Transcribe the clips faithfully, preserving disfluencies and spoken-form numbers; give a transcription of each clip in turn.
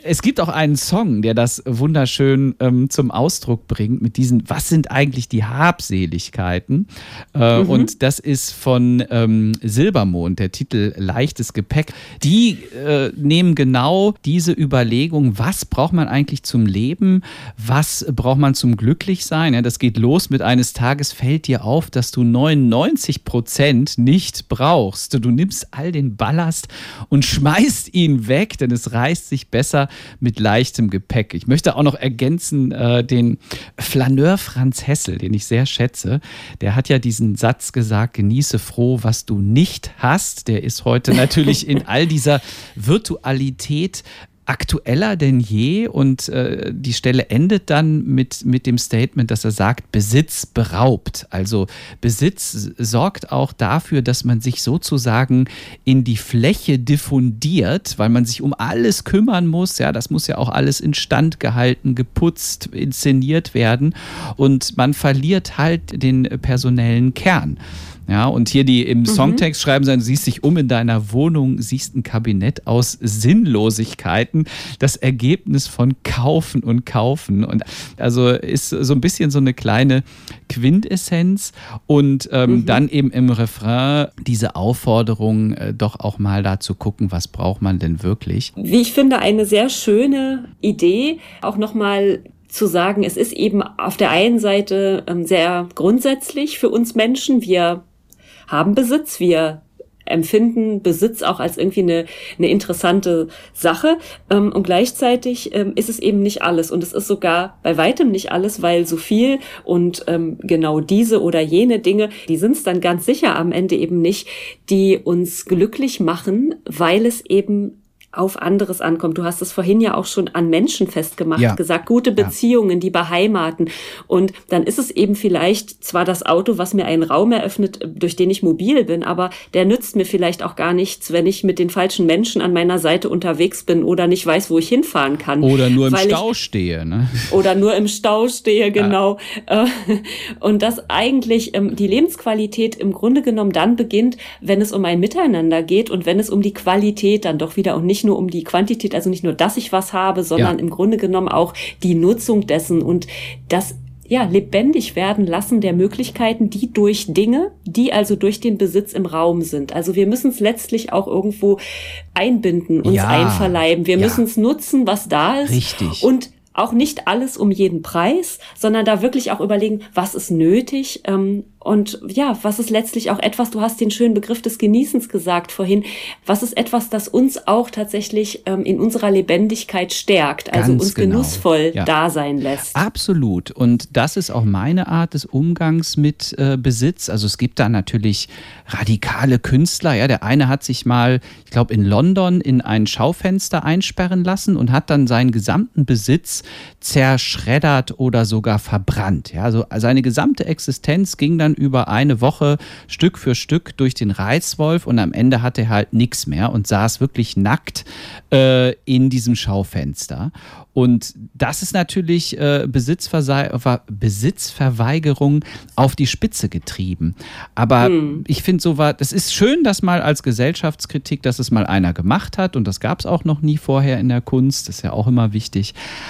Es gibt auch einen Song, der das wunderschön ähm, zum Ausdruck bringt mit diesen, was sind eigentlich die Habseligkeiten? Äh, mhm. Und das ist von ähm, Silbermond, der Titel Leichtes Gepäck. Die äh, nehmen genau diese Überlegung, was braucht man eigentlich zum Leben? Was braucht man zum Glücklichsein? Ja, das geht los mit eines Tages fällt dir auf, dass du neunundneunzig Prozent nicht brauchst. Du nimmst all den Ballast und schmeißt ihn weg, denn es reißt sich besser mit leichtem Gepäck. Ich möchte auch noch ergänzen, äh, den Flaneur Franz Hessel, den ich sehr schätze, der hat ja diesen Satz gesagt, genieße froh, was du nicht hast. Der ist heute natürlich in all dieser Virtualität aktueller denn je und äh, die Stelle endet dann mit, mit dem Statement, dass er sagt, Besitz beraubt. Also Besitz sorgt auch dafür, dass man sich sozusagen in die Fläche diffundiert, weil man sich um alles kümmern muss. Ja, das muss ja auch alles instand gehalten, geputzt, inszeniert werden und man verliert halt den personellen Kern. Ja, und hier die im Songtext schreiben sie, du siehst dich um in deiner Wohnung, siehst ein Kabinett aus Sinnlosigkeiten, das Ergebnis von Kaufen und Kaufen. Und also ist so ein bisschen so eine kleine Quintessenz und ähm, mhm. dann eben im Refrain diese Aufforderung, äh, doch auch mal da zu gucken, was braucht man denn wirklich. Wie ich finde, eine sehr schöne Idee, auch nochmal zu sagen, es ist eben auf der einen Seite ähm, sehr grundsätzlich für uns Menschen, wir haben Besitz, wir empfinden Besitz auch als irgendwie eine, eine interessante Sache ähm, und gleichzeitig ähm, ist es eben nicht alles und es ist sogar bei weitem nicht alles, weil so viel und ähm, genau diese oder jene Dinge, die sind es dann ganz sicher am Ende eben nicht, die uns glücklich machen, weil es eben auf anderes ankommt. Du hast es vorhin ja auch schon an Menschen festgemacht, ja. gesagt, gute Beziehungen, ja. die beheimaten. Und dann ist es eben vielleicht zwar das Auto, was mir einen Raum eröffnet, durch den ich mobil bin, aber der nützt mir vielleicht auch gar nichts, wenn ich mit den falschen Menschen an meiner Seite unterwegs bin oder nicht weiß, wo ich hinfahren kann. Oder nur im Stau ich, stehe. Ne? Oder nur im Stau stehe, genau. Ja. Und dass eigentlich die Lebensqualität im Grunde genommen dann beginnt, wenn es um ein Miteinander geht und wenn es um die Qualität dann doch wieder und nicht nur um die Quantität, also nicht nur, dass ich was habe, sondern ja. im Grunde genommen auch die Nutzung dessen und das ja lebendig werden lassen der Möglichkeiten, die durch Dinge, die also durch den Besitz im Raum sind. Also wir müssen es letztlich auch irgendwo einbinden, uns ja. einverleiben. Wir ja. müssen es nutzen, was da ist. Richtig. Und auch nicht alles um jeden Preis, sondern da wirklich auch überlegen, was ist nötig ähm, und ja, was ist letztlich auch etwas, du hast den schönen Begriff des Genießens gesagt vorhin, was ist etwas, das uns auch tatsächlich ähm, in unserer Lebendigkeit stärkt, also Ganz uns genau. genussvoll ja. da sein lässt. Absolut und das ist auch meine Art des Umgangs mit äh, Besitz, also es gibt da natürlich radikale Künstler, ja, der eine hat sich mal, ich glaube in London in ein Schaufenster einsperren lassen und hat dann seinen gesamten Besitz zerschreddert oder sogar verbrannt. Ja, also seine gesamte Existenz ging dann über eine Woche Stück für Stück durch den Reißwolf und am Ende hatte er halt nichts mehr und saß wirklich nackt äh, in diesem Schaufenster. Und das ist natürlich äh, Besitzverse- Besitzverweigerung auf die Spitze getrieben. Aber hm. ich finde so war, das ist schön, dass mal als Gesellschaftskritik, dass es mal einer gemacht hat und das gab es auch noch nie vorher in der Kunst, das ist ja auch immer wichtig.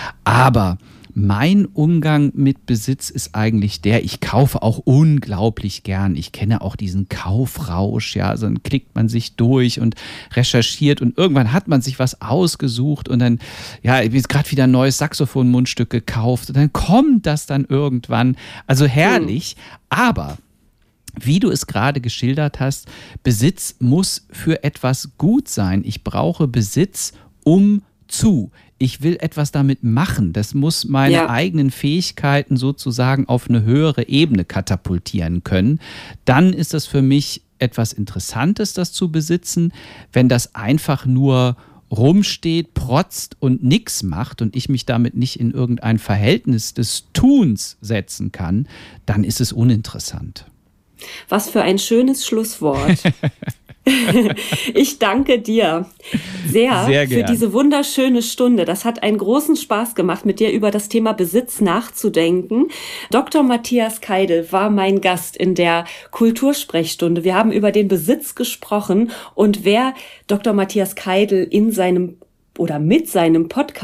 Aber mein Umgang mit Besitz ist eigentlich der, ich kaufe auch unglaublich gern. Ich kenne auch diesen Kaufrausch, ja, also dann klickt man sich durch und recherchiert und irgendwann hat man sich was ausgesucht und dann, ja, ich habe gerade wieder ein neues Saxophon-Mundstück gekauft und dann kommt das dann irgendwann. Also herrlich, mhm. aber wie du es gerade geschildert hast, Besitz muss für etwas gut sein. Ich brauche Besitz, um zu. Ich will etwas damit machen. Das muss meine ja. eigenen Fähigkeiten sozusagen auf eine höhere Ebene katapultieren können. Dann ist das für mich etwas Interessantes, das zu besitzen. Wenn das einfach nur rumsteht, protzt und nichts macht und ich mich damit nicht in irgendein Verhältnis des Tuns setzen kann, dann ist es uninteressant. Was für ein schönes Schlusswort. Ich danke dir sehr, sehr für diese wunderschöne Stunde. Das hat einen großen Spaß gemacht, mit dir über das Thema Besitz nachzudenken. Doktor Matthias Keidel war mein Gast in der Kultursprechstunde. Wir haben über den Besitz gesprochen und wer Doktor Matthias Keidel in seinem oder mit seinem Podcast